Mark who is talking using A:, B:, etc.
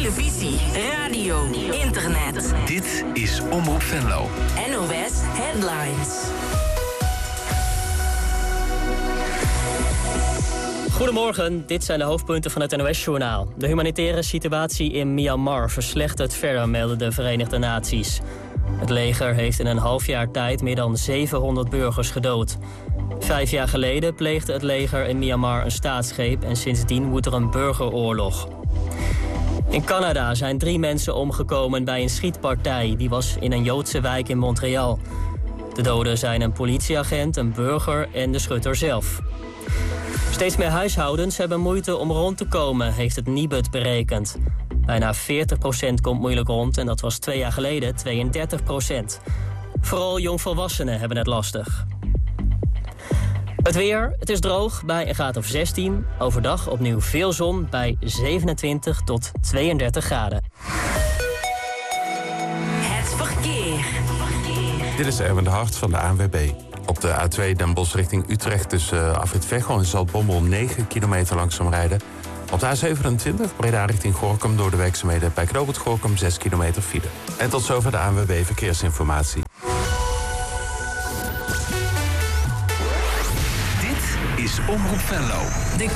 A: televisie, radio, internet.
B: Dit is Omroep Venlo.
A: NOS Headlines.
C: Goedemorgen, dit zijn de hoofdpunten van het NOS-journaal. De humanitaire situatie in Myanmar verslechtert verder, melden de Verenigde Naties. Het leger heeft in een half jaar tijd meer dan 700 burgers gedood. 5 jaar geleden pleegde het leger in Myanmar een staatsgreep en sindsdien woedt er een burgeroorlog. In Canada zijn 3 mensen omgekomen bij een schietpartij. Die was in een Joodse wijk in Montreal. De doden zijn een politieagent, een burger en de schutter zelf. Steeds meer huishoudens hebben moeite om rond te komen, heeft het Nibud berekend. Bijna 40% komt moeilijk rond en dat was 2 jaar geleden 32%. Vooral jongvolwassenen hebben het lastig. Het weer, het is droog bij een graad of 16. Overdag opnieuw veel zon bij 27 tot 32 graden.
A: Het verkeer.
D: Dit is Erwin de Hart van de ANWB. Op de A2 Den Bosch richting Utrecht tussen Afrit Veghel en Zaltbommel 9 kilometer langzaam rijden. Op de A27 Breda richting Gorinchem door de werkzaamheden bij knooppunt Gorinchem 6 kilometer file. En tot zover de ANWB Verkeersinformatie.
B: Dit is Omroep Venlo.